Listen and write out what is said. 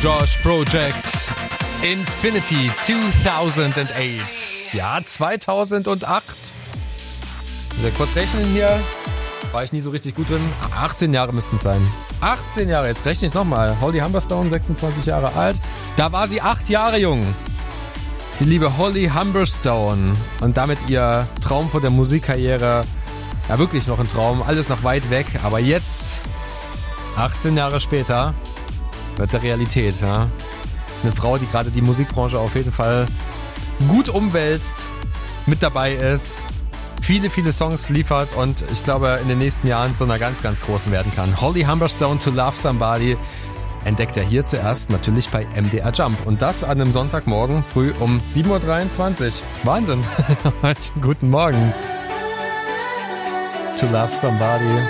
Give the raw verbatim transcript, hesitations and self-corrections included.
Josh Project Infinity zweitausendacht. Ja, zweitausendacht. Muss ja kurz rechnen hier. War ich nie so richtig gut drin. achtzehn Jahre müssten es sein. achtzehn Jahre, jetzt rechne ich nochmal. Holly Humberstone, sechsundzwanzig Jahre alt. Da war sie acht Jahre jung. Die liebe Holly Humberstone. Und damit ihr Traum vor der Musikkarriere. Ja, wirklich noch ein Traum. Alles noch weit weg. Aber jetzt, achtzehn Jahre später, wird der Realität. Ja? Eine Frau, die gerade die Musikbranche auf jeden Fall gut umwälzt, mit dabei ist, viele, viele Songs liefert und ich glaube in den nächsten Jahren zu einer ganz, ganz großen werden kann. Holly Humberstone, To Love Somebody, entdeckt er hier zuerst natürlich bei M D R Jump. Und das an einem Sonntagmorgen früh um sieben Uhr dreiundzwanzig. Wahnsinn. Guten Morgen. To Love Somebody.